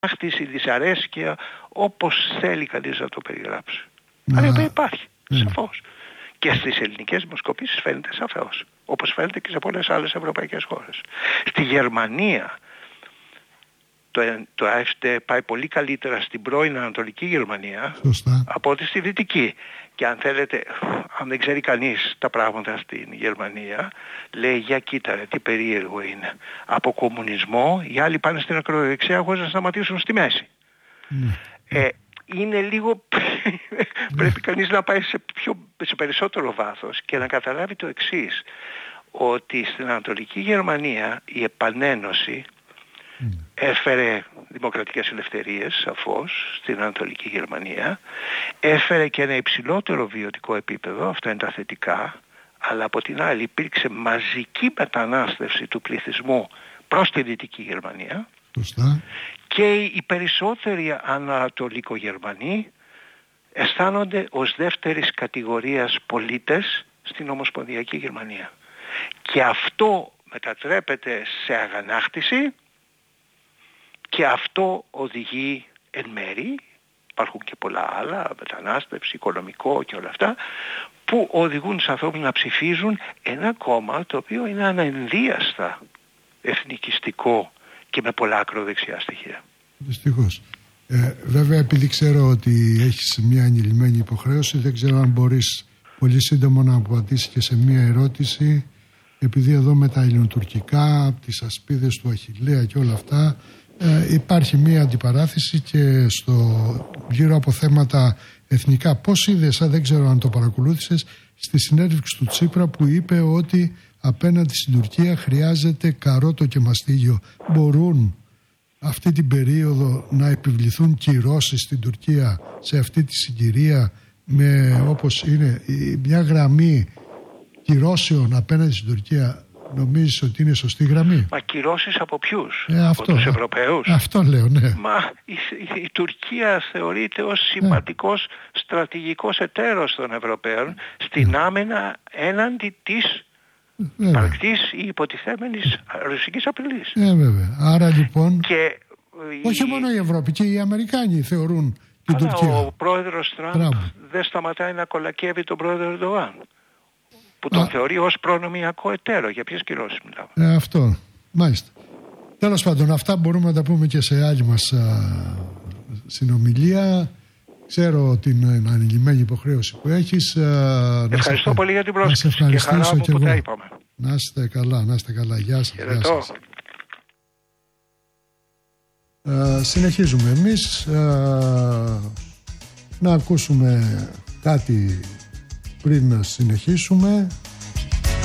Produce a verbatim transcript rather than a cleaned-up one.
αγανάκτηση, δυσαρέσκεια, όπως θέλει κανείς να το περιγράψει. Αλλά αυτό υπάρχει, mm. σαφώς. Και στις ελληνικές δημοσκοπήσεις φαίνεται σαφώς, όπως φαίνεται και σε πολλές άλλες ευρωπαϊκές χώρες. Στη Γερμανία το, το AfD πάει πολύ καλύτερα στην πρώην Ανατολική Γερμανία Σωστά. από ότι στη Δυτική. Και αν θέλετε, αν δεν ξέρει κανείς τα πράγματα στην Γερμανία, λέει για κοίτα ρε, τι περίεργο είναι. Από κομμουνισμό οι άλλοι πάνε στην ακροδεξιά χωρίς να σταματήσουν στη μέση. Mm. Ε, είναι λίγο πρέπει κανείς να πάει σε, πιο, σε περισσότερο βάθος και να καταλάβει το εξής, ότι στην Ανατολική Γερμανία η επανένωση mm. έφερε δημοκρατικές ελευθερίες σαφώς στην Ανατολική Γερμανία, έφερε και ένα υψηλότερο βιωτικό επίπεδο, αυτά είναι τα θετικά, αλλά από την άλλη υπήρξε μαζική μετανάστευση του πληθυσμού προς τη Δυτική Γερμανία. Σωστά. Και οι περισσότεροι Ανατολικογερμανοί αισθάνονται ως δεύτερης κατηγορίας πολίτες στην Ομοσπονδιακή Γερμανία. Και αυτό μετατρέπεται σε αγανάκτηση και αυτό οδηγεί εν μέρη, υπάρχουν και πολλά άλλα, μετανάστευση, οικονομικό και όλα αυτά, που οδηγούν τους ανθρώπους να ψηφίζουν ένα κόμμα το οποίο είναι αναενδίαστα εθνικιστικό και με πολλά ακροδεξιά στοιχεία. Δυστυχώς. Ε, βέβαια, επειδή ξέρω ότι έχεις μια ανηλυμένη υποχρέωση, δεν ξέρω αν μπορείς πολύ σύντομα να απαντήσεις και σε μια ερώτηση, επειδή εδώ με τα ελληνοτουρκικά, τις ασπίδες του Αχιλλέα και όλα αυτά, ε, υπάρχει μια αντιπαράθεση και στο, γύρω από θέματα εθνικά. Πώς είδες, δεν ξέρω αν το παρακολούθησες, στη συνέντευξη του Τσίπρα που είπε ότι απέναντι στην Τουρκία χρειάζεται καρότο και μαστίγιο. Μπορούν αυτή την περίοδο να επιβληθούν κυρώσεις στην Τουρκία σε αυτή τη συγκυρία, με όπως είναι μια γραμμή κυρώσεων απέναντι στην Τουρκία? Νομίζεις ότι είναι σωστή γραμμή? Μα κυρώσεις από ποιους? Ε, αυτό, από τους Ευρωπαίους? Αυτό λέω, ναι. Μα η, η, η Τουρκία θεωρείται ως σημαντικός ε. στρατηγικός εταίρος των Ευρωπαίων στην ε. άμενα έναντι της υπαρκτής ή υποτιθέμενης ρωσικής απειλής. Ε, βέβαια. Άρα λοιπόν, και όχι η... μόνο η Ευρώπη, και οι Αμερικάνοι θεωρούν την Αλλά Τουρκία. Ο πρόεδρος Τραμπ Τραμπ δεν σταματάει να κολακεύει τον πρόεδρο Ερντογάν, που τον Α. θεωρεί ως προνομιακό εταίρο. Για ποιες κυρώσεις μιλάμε? Ε, αυτό, μάλιστα. Τέλος πάντων, αυτά μπορούμε να τα πούμε και σε άλλη μας α, συνομιλία. Ξέρω την ανηλυμένη υποχρέωση που έχεις. Α, ευχαριστώ σε... πολύ για την πρόσκληση και χαρά μου που τα είπαμε. Να είστε καλά, να είστε καλά. Γεια σας. Γεια σας. Α, συνεχίζουμε εμείς α, να ακούσουμε κάτι πριν να συνεχίσουμε.